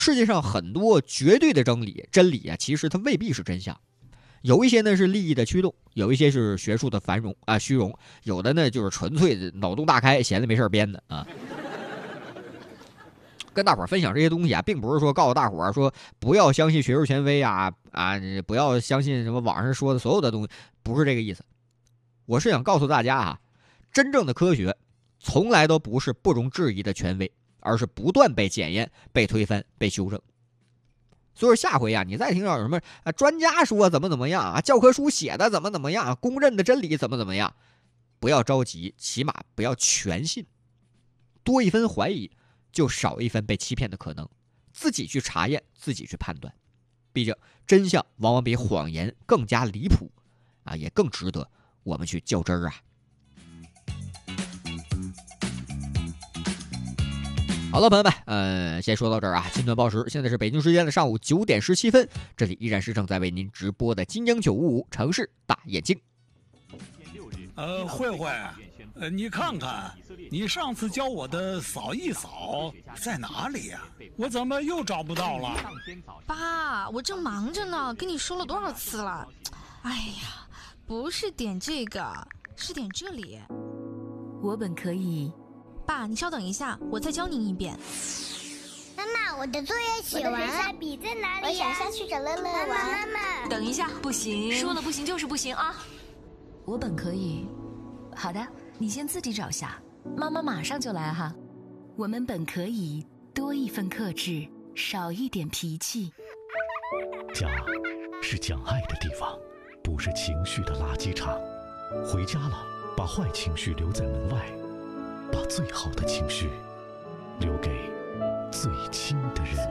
世界上很多绝对的真理啊，其实它未必是真相。有一些呢是利益的驱动，有一些是学术的虚荣，有的呢就是纯粹的脑洞大开，闲着没事编的啊。跟大伙儿分享这些东西啊，并不是说告诉大伙儿说不要相信学术权威不要相信什么网上说的所有的东西，不是这个意思。我是想告诉大家啊，真正的科学从来都不是不容置疑的权威，而是不断被检验、被推翻、被修正。所以下回啊，你再听到有什么专家说怎么样啊，教科书写的怎么样，公认的真理怎么样，不要着急，起码不要全信，多一分怀疑，就少一分被欺骗的可能。自己去查验，自己去判断，毕竟真相往往比谎言更加离谱啊，也更值得我们去较真儿啊。好了，朋友们，先说到这儿啊。新闻报时，现在是北京时间的上午9点17分，这里依然是正在为您直播的金鹰955城市大眼睛。 慧慧，你看看，你上次教我的扫一扫在哪里呀？我怎么又找不到了？ 爸，我正忙着呢，跟你说了多少次了？哎呀，不是点这个，是点这里。 我本可以。 爸，你稍等一下，我再教您一遍。 妈妈，我的作业写完了，下笔在哪里？我想下去找乐乐玩。妈妈， 等一下，不行， 说了不行就是不行啊！ 我本可以。好的，你先自己找下，妈妈马上就来哈。我们本可以多一份克制，少一点脾气。 家是讲爱的地方，不是情绪的垃圾场。回家了，把坏情绪留在门外，把最好的情绪留给最亲的人。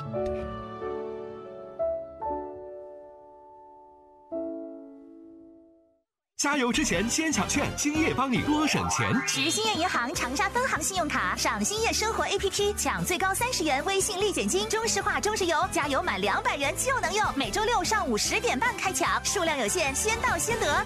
加油之前先抢券，兴业帮你多省钱。 持兴业银行长沙分行信用卡，上兴业生活 APP 抢最高30元微信立减金，中石化、中石油加油满200元就能用。每周六上午10点半开抢，数量有限，先到先得。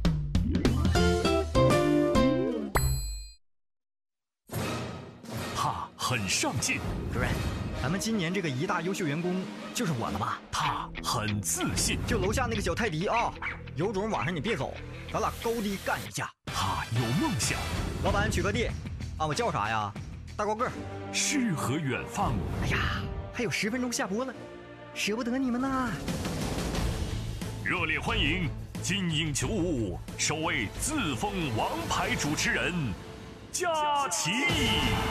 他很上进， 主任，咱们今年这个一大优秀员工就是我了吧？ 他很自信， 就楼下那个小泰迪啊，有种晚上你别走，咱俩高低干一架。 他有梦想， 老板取个地啊，我叫啥呀？大高个， 诗和远方。 哎呀，还有10分钟下播了，舍不得你们呐！ 热烈欢迎金鹰955首位自封王牌主持人佳琪。